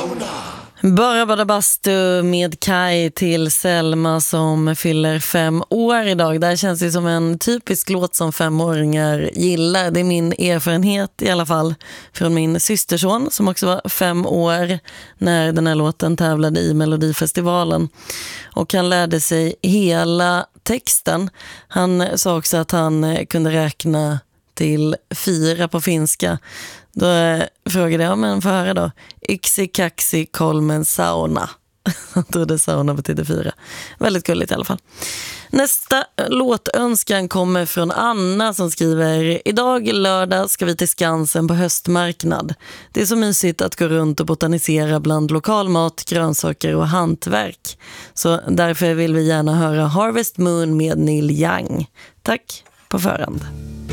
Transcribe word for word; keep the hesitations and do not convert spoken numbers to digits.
Bara bada bastu med Kai till Selma som fyller fem år idag. Det här känns ju som en typisk låt som femåringar gillar. Det är min erfarenhet i alla fall från min systerson som också var fem år när den här låten tävlade i Melodifestivalen. Och han lärde sig hela texten. Han sa också att han kunde räkna till fyra på finska. Då frågade jag, men få höra då. Yksi, kaksi, kolmen, sauna. Jag trodde sauna betyder fyra. Väldigt gulligt i alla fall. Nästa låtönskan kommer från Anna som skriver: idag lördag ska vi till Skansen på höstmarknad. Det är så mysigt att gå runt och botanisera bland lokalmat, grönsaker och hantverk. Så därför vill vi gärna höra Harvest Moon med Neil Young. Tack på förhand.